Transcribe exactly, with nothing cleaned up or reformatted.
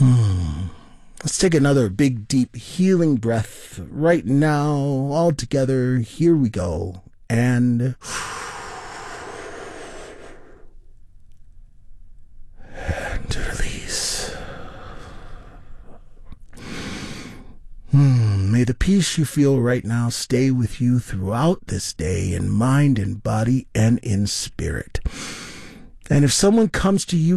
Let's take another big, deep, healing breath right now, all together. Here we go. And... and release. Hmm. May the peace you feel right now stay with you throughout this day in mind, in body, and in spirit. And if someone comes to you